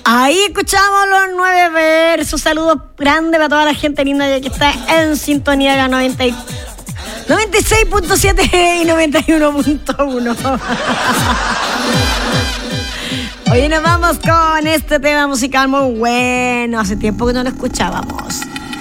Ahí escuchamos los 9 versos. Saludos grandes para toda la gente linda que está en sintonía de la 96.7 y 91.1. Hoy nos vamos con este tema musical muy bueno. Hace tiempo que no lo escuchábamos.